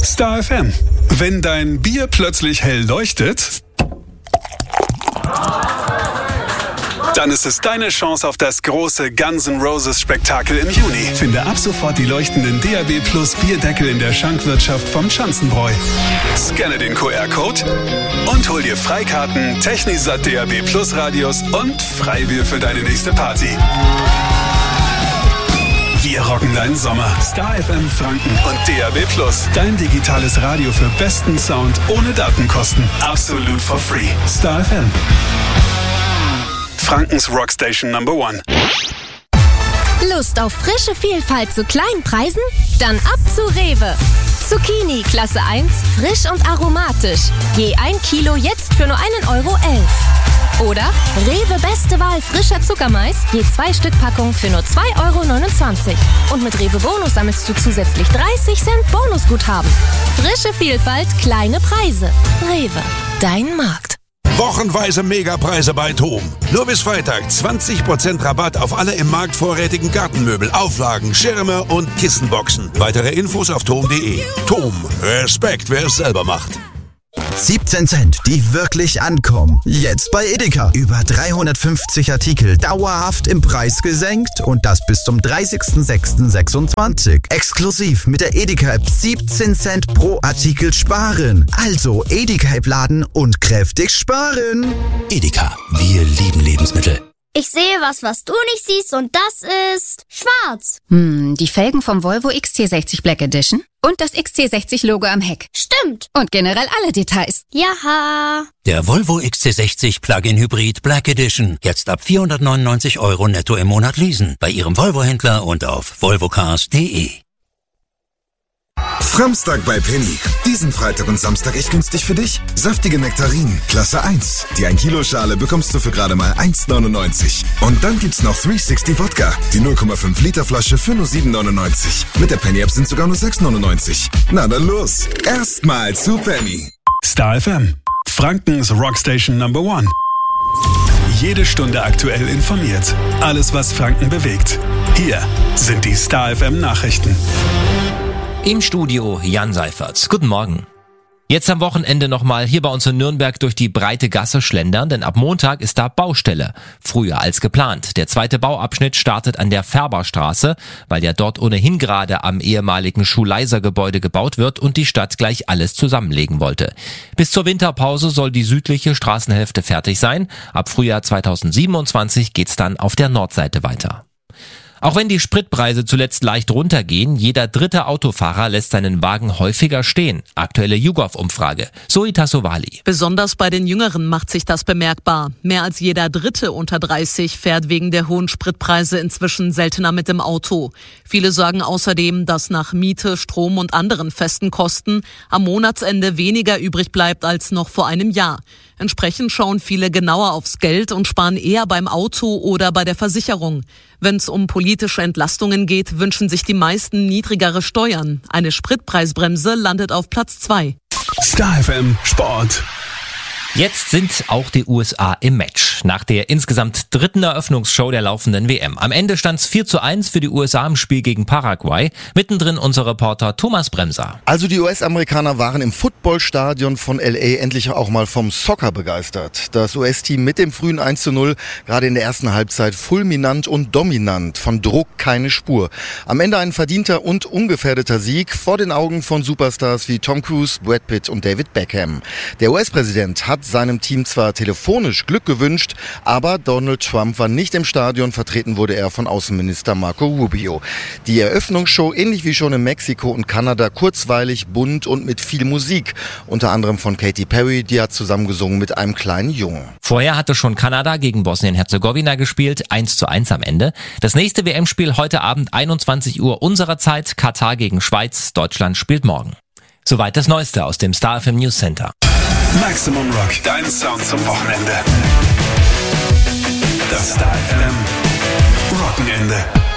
Star FM. Wenn dein Bier plötzlich hell leuchtet, dann ist es deine Chance auf das große Guns N' Roses Spektakel im Juni. Finde ab sofort die leuchtenden DAB Plus Bierdeckel in der Schankwirtschaft vom Schanzenbräu. Scanne den QR-Code und hol dir Freikarten, Technisat DAB Plus Radios und Freibier für deine nächste Party. Wir rocken deinen Sommer. Star FM Franken und DAB Plus. Dein digitales Radio für besten Sound ohne Datenkosten. Absolut for free. Star FM. Frankens Rockstation Number 1. Lust auf frische Vielfalt zu kleinen Preisen? Dann ab zu Rewe. Zucchini Klasse 1, frisch und aromatisch. Je 1 Kilo jetzt für nur 1,11 € Oder Rewe beste Wahl frischer Zuckermais, je 2 Stück Packung für nur 2,29 €. Und mit Rewe Bonus sammelst du zusätzlich 30 Cent Bonusguthaben. Frische Vielfalt, kleine Preise. Rewe, dein Markt. Wochenweise Megapreise bei TOM. Nur bis Freitag 20% Rabatt auf alle im Markt vorrätigen Gartenmöbel, Auflagen, Schirme und Kissenboxen. Weitere Infos auf tom.de. TOM. Respekt, wer es selber macht. 17 Cent, die wirklich ankommen. Jetzt bei Edeka. Über 350 Artikel dauerhaft im Preis gesenkt und das bis zum 30.06.26. Exklusiv mit der Edeka-App 17 Cent pro Artikel sparen. Also Edeka-App laden und kräftig sparen. Edeka, wir lieben Lebensmittel. Ich sehe was du nicht siehst und das ist schwarz. Die Felgen vom Volvo XC60 Black Edition und das XC60-Logo am Heck. Stimmt. Und generell alle Details. Jaha. Der Volvo XC60 Plug-in Hybrid Black Edition. Jetzt ab 499 € netto im Monat leasen. Bei Ihrem Volvo-Händler und auf volvocars.de. Framstag bei Penny. Diesen Freitag und Samstag echt günstig für dich. Saftige Nektarinen, Klasse 1. Die 1 Kilo Schale bekommst du für gerade mal 1,99. Und dann gibt's noch 360 Wodka. Die 0,5 Liter Flasche für nur 7,99. Mit der Penny-App sind sogar nur 6,99. Na dann los. Erstmal zu Penny. Star FM. Frankens Rockstation Number 1. Jede Stunde aktuell informiert. Alles, was Franken bewegt. Hier sind die Star FM Nachrichten. Im Studio Jan Seifertz. Guten Morgen. Jetzt am Wochenende nochmal hier bei uns in Nürnberg durch die breite Gasse schlendern, denn ab Montag ist da Baustelle. Früher als geplant. Der zweite Bauabschnitt startet an der Färberstraße, weil ja dort ohnehin gerade am ehemaligen Schuleiser-Gebäude gebaut wird und die Stadt gleich alles zusammenlegen wollte. Bis zur Winterpause soll die südliche Straßenhälfte fertig sein. Ab Frühjahr 2027 geht's dann auf der Nordseite weiter. Auch wenn die Spritpreise zuletzt leicht runtergehen, jeder dritte Autofahrer lässt seinen Wagen häufiger stehen. Aktuelle YouGov-Umfrage. Zoe Tassovali. Besonders bei den Jüngeren macht sich das bemerkbar. Mehr als jeder Dritte unter 30 fährt wegen der hohen Spritpreise inzwischen seltener mit dem Auto. Viele sagen außerdem, dass nach Miete, Strom und anderen festen Kosten am Monatsende weniger übrig bleibt als noch vor einem Jahr. Entsprechend schauen viele genauer aufs Geld und sparen eher beim Auto oder bei der Versicherung. Wenn es um politische Entlastungen geht, wünschen sich die meisten niedrigere Steuern. Eine Spritpreisbremse landet auf Platz 2. Star FM Sport. Jetzt sind auch die USA im Match. Nach der insgesamt dritten Eröffnungsshow der laufenden WM. Am Ende stand es 4:1 für die USA im Spiel gegen Paraguay. Mittendrin unser Reporter Thomas Bremser. Also die US-Amerikaner waren im Footballstadion von LA endlich auch mal vom Soccer begeistert. Das US-Team mit dem frühen 1:0, gerade in der ersten Halbzeit fulminant und dominant. Von Druck keine Spur. Am Ende ein verdienter und ungefährdeter Sieg vor den Augen von Superstars wie Tom Cruise, Brad Pitt und David Beckham. Der US-Präsident hat seinem Team zwar telefonisch Glück gewünscht, aber Donald Trump war nicht im Stadion, vertreten wurde er von Außenminister Marco Rubio. Die Eröffnungsshow, ähnlich wie schon in Mexiko und Kanada, kurzweilig, bunt und mit viel Musik. Unter anderem von Katy Perry, die hat zusammengesungen mit einem kleinen Jungen. Vorher hatte schon Kanada gegen Bosnien-Herzegowina gespielt, 1:1 am Ende. Das nächste WM-Spiel heute Abend 21 Uhr unserer Zeit, Katar gegen Schweiz, Deutschland spielt morgen. Soweit das Neueste aus dem Star FM News Center. Maximum Rock, dein Sound zum Wochenende. Das Star FM Wochenende.